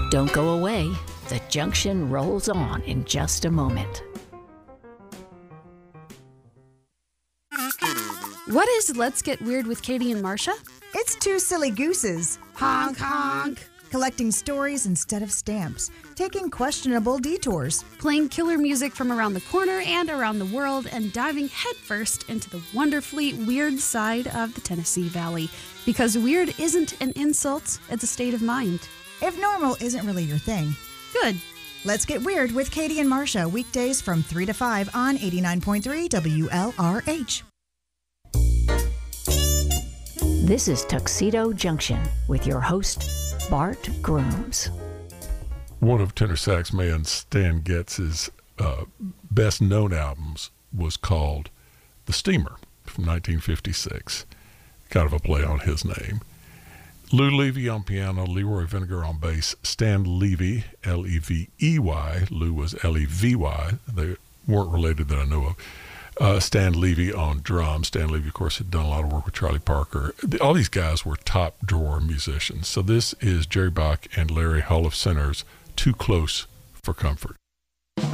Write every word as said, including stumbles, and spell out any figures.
Don't go away. The Junction rolls on in just a moment. What is Let's Get Weird with Katie and Marcia? It's two silly gooses. Honk, honk. Collecting stories instead of stamps. Taking questionable detours. Playing killer music from around the corner and around the world, and diving headfirst into the wonderfully weird side of the Tennessee Valley. Because weird isn't an insult, it's a state of mind. If normal isn't really your thing. Good. Let's Get Weird with Katie and Marcia, weekdays from three to five on eighty-nine point three W L R H. This is Tuxedo Junction with your host, Bart Grooms. One of tenor sax man Stan Getz's uh, best-known albums was called The Steamer from nineteen fifty-six, kind of a play on his name. Lou Levy on piano, Leroy Vinegar on bass, Stan Levy, L E V E Y, Lou was L E V Y, they weren't related that I know of. Uh, Stan Levy on drums. Stan Levy, of course, had done a lot of work with Charlie Parker. All these guys were top drawer musicians. So this is Jerry Bach and Larry Hull of Sinners, Too Close for Comfort.